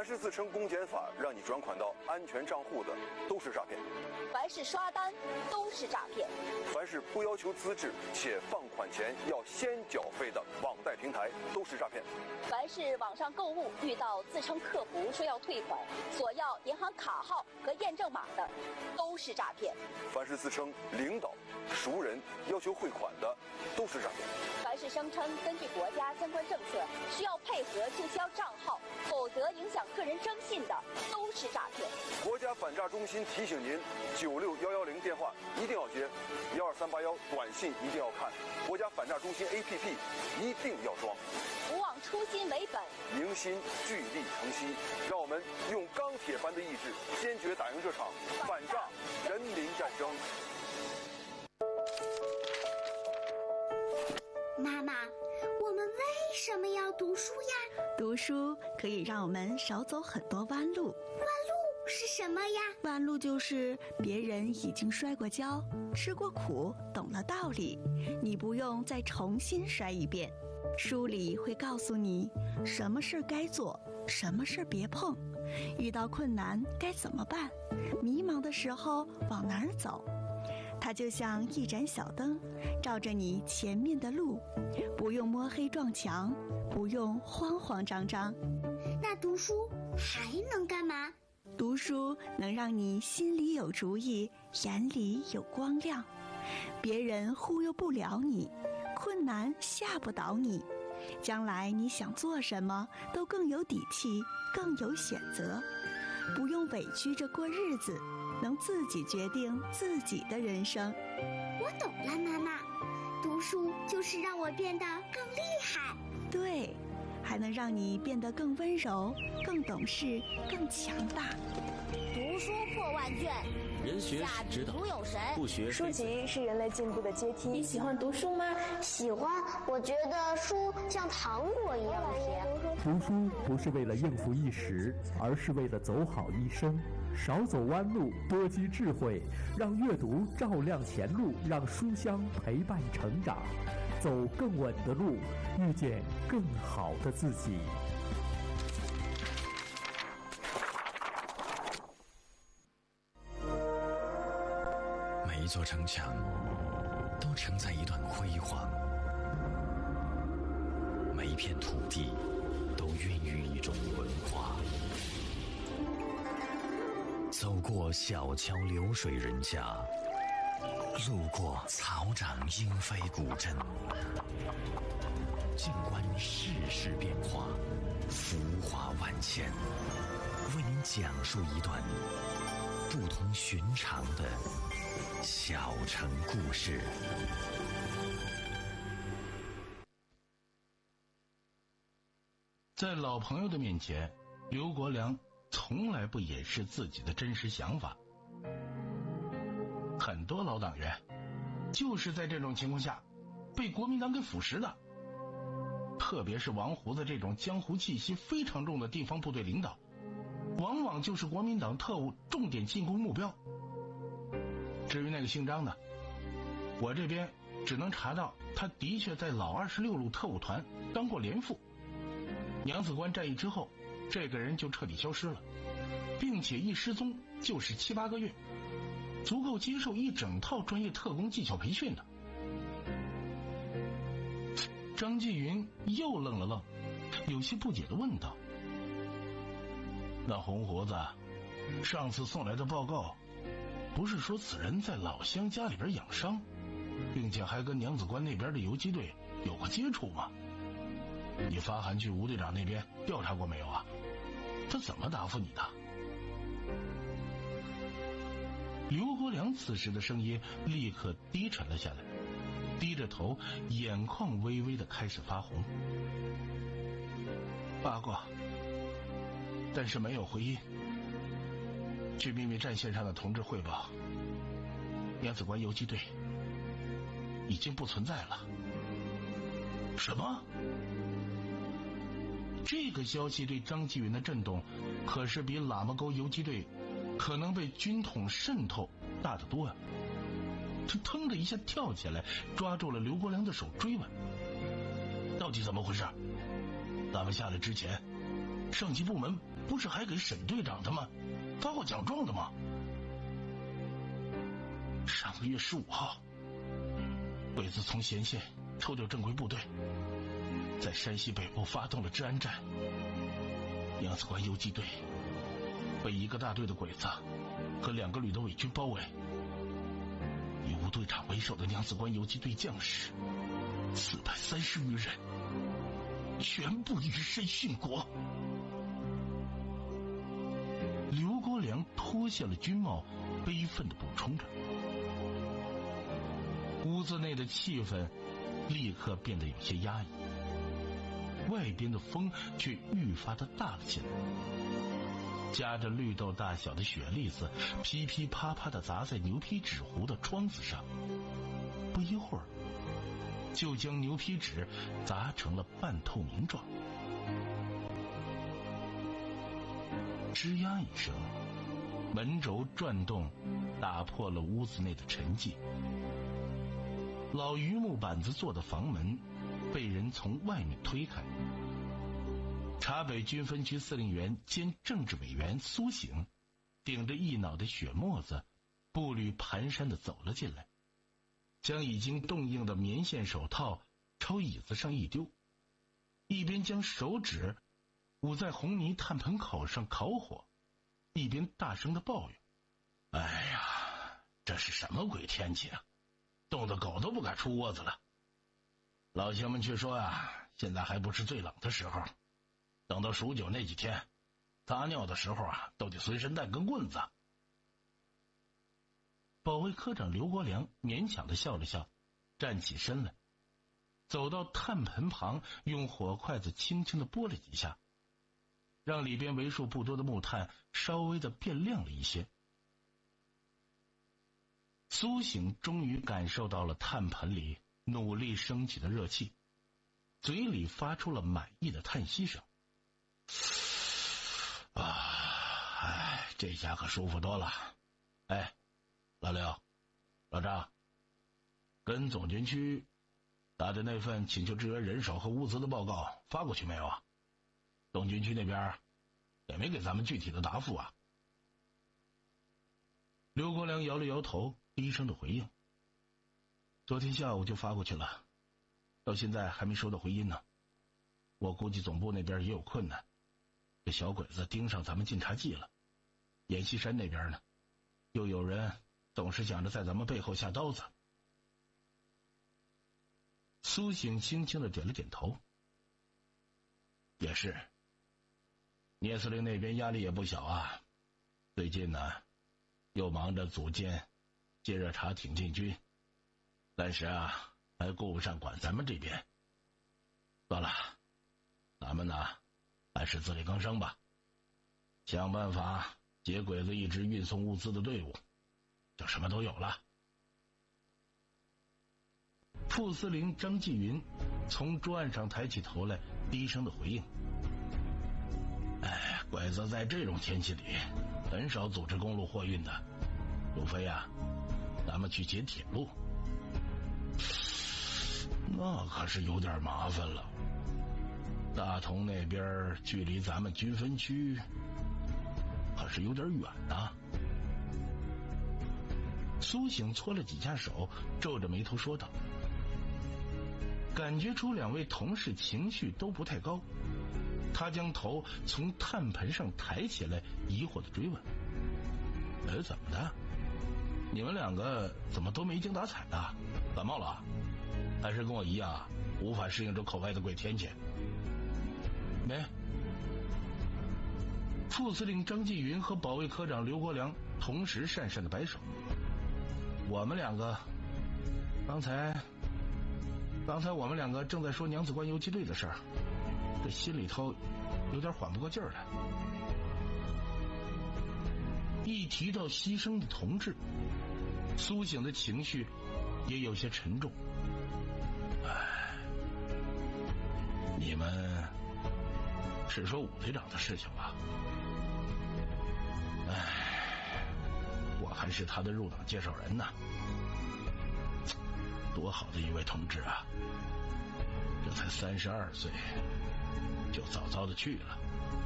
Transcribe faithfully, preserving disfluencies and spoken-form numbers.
是自称公检法让你转款到安全账户的，都是诈骗； 凡是刷单，都是诈骗； 凡是不要求资质且放款前要先缴费的网贷平台，都是诈骗； 凡是网上购物遇到自称客服说要退款，索要银行卡号和验证码的，都是诈骗； 凡是自称领导、熟人要求汇款的，都是诈骗； 凡是声称根据国家相关政策需要配合注销账号，否则影响个人征信的，都是诈骗。 国家反诈中心提醒您：九六幺幺零电话一定要接，幺二三八幺短信一定要看，国家反诈中心 A P P 一定要装。 不忘初心为本， 凝心聚力成溪，让我们用钢铁般的意志，坚决打赢这场反诈人民战争。 妈妈，我们为什么要读书呀？ 读书可以让我们少走很多弯路。弯路是什么呀？ 弯路就是别人已经摔过跤、吃过苦、懂了道理，你不用再重新摔一遍。书里会告诉你什么事该做，什么事别碰，遇到困难该怎么办，迷茫的时候往哪儿走。它就像一盏小灯，照着你前面的路，不用摸黑撞墙，不用慌慌张张。 那读书还能干嘛？ 读书能让你心里有主意，眼里有光亮，别人忽悠不了你，困难吓不倒你，将来你想做什么都更有底气，更有选择，不用委屈着过日子，能自己决定自己的人生。 我懂了，妈妈，读书就是让我变得更厉害。 对，还能让你变得更温柔，更懂事，更强大。 读书破万卷， 人学下指导， 笔如有神。 不学书籍是人类进步的阶梯。 你喜欢读书吗？ 喜欢，我觉得书像糖果一样甜。 读书不是为了应付一时，而是为了走好一生。少走弯路，多积智慧，让阅读照亮前路，让书香陪伴成长，走更稳的路，遇见更好的自己。 每一座城墙都承载一段辉煌，每一片土地都孕育一种文化。走过小桥流水人家，路过草长莺飞古镇，静观世事变化，浮华万千，为您讲述一段不同寻常的小城故事。 在老朋友的面前，刘国梁从来不掩饰自己的真实想法。很多老党员就是在这种情况下被国民党给腐蚀的，特别是王胡子这种江湖气息非常重的地方部队领导，往往就是国民党特务重点进攻目标。至于那个姓张的，我这边只能查到他的确在老二十六路特务团当过连副。娘子关战役之后，这个人就彻底消失了，并且一失踪就是七八个月，足够接受一整套专业特工技巧培训的。张继云又愣了愣，有些不解地问道：那红胡子上次送来的报告不是说此人在老乡家里边养伤，并且还跟娘子关那边的游击队有过接触吗？你发函去吴队长那边调查过没有啊？他怎么答复你的？刘国梁此时的声音立刻低沉了下来，低着头，眼眶微微的开始发红。八卦，但是没有回音。据秘密战线上的同志汇报，娘子关游击队已经不存在了。什么？这个消息对张继云的震动可是比喇嘛沟游击队可能被军统渗透大得多啊！他腾的一下跳起来，抓住了刘国梁的手，追问：到底怎么回事？咱们下来之前，上级部门不是还给沈队长他们发过奖状的吗？上个月十五号，鬼子从前线抽调正规部队，在山西北部发动了治安战。娘子关游击队被一个大队的鬼子和两个旅的伪军包围，以吴队长为首的娘子关游击队将士四百三十余人全部与身殉国。刘国梁脱下了军帽，悲愤地补充着。屋子内的气氛立刻变得有些压抑，外边的风却愈发的大了起来，夹着绿豆大小的雪粒子噼噼啪啪地砸在牛皮纸糊的窗子上，不一会儿就将牛皮纸砸成了半透明状。吱呀一声，门轴转动，打破了屋子内的沉寂。老榆木板子做的房门被人从外面推开，察北军分区司令员兼政治委员苏醒顶着一脑袋血沫子，步履蹒跚地走了进来，将已经冻硬的棉线手套朝椅子上一丢，一边将手指捂在红泥炭盆口上烤火，一边大声地抱怨：“哎呀，这是什么鬼天气啊！冻得狗都不敢出窝子了。老乡们却说啊，现在还不是最冷的时候，等到数九那几天，撒尿的时候啊，都得随身带根棍子。”保卫科长刘国梁勉强地笑了笑，站起身来，走到炭盆旁，用火筷子轻轻地拨了几下，让里边为数不多的木炭稍微的变亮了一些。苏醒终于感受到了炭盆里努力升起的热气，嘴里发出了满意的叹息声。啊，哎，这下可舒服多了。哎，老刘、老张，跟总军区打的那份请求支援人手和物资的报告发过去没有啊？总军区那边也没给咱们具体的答复啊。刘国梁摇了摇头，低声的回应：“昨天下午就发过去了，到现在还没收到回音呢。我估计总部那边也有困难，这小鬼子盯上咱们晋察冀了。阎锡山那边呢，又有人总是想着在咱们背后下刀子。”苏醒轻轻的点了点头：“也是，聂司令那边压力也不小啊。最近呢，又忙着组建接热查挺进军，暂时啊还顾不上管咱们这边。算了，咱们呢还是自力更生吧，想办法劫鬼子一支运送物资的队伍，就什么都有了。”副司令张继云从桌案上抬起头来，低声的回应：“哎，鬼子在这种天气里很少组织公路货运的，除非啊咱们去截铁路，那可是有点麻烦了。大同那边距离咱们军分区可是有点远呐。”苏醒搓了几下手，皱着眉头说道，感觉出两位同事情绪都不太高，他将头从炭盆上抬起来，疑惑的追问：“哎，怎么的？你们两个怎么都没精打采的？感冒了？还是跟我一样无法适应这口外的鬼天气？”没。副司令张继云和保卫科长刘国梁同时讪讪的摆手：“我们两个刚才刚才我们两个正在说娘子关游击队的事儿，这心里头有点缓不过劲儿来。一提到牺牲的同志，苏醒的情绪也有些沉重。哎，你们是说武队长的事情吧？哎，我还是他的入党介绍人呢。多好的一位同志啊，这才三十二岁就早早的去了。